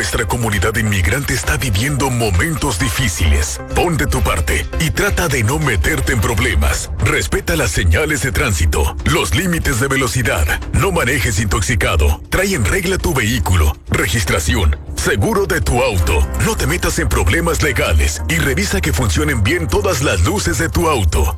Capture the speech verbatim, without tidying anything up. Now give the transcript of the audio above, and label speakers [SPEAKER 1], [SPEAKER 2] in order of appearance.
[SPEAKER 1] nuestra comunidad inmigrante está viviendo momentos difíciles. Pon de tu parte y trata de no meterte en problemas. Respeta las señales de tránsito, los límites de velocidad. No manejes intoxicado. Trae en regla tu vehículo, registración, seguro de tu auto. No te metas en problemas legales y revisa que funcionen bien todas las luces de tu auto.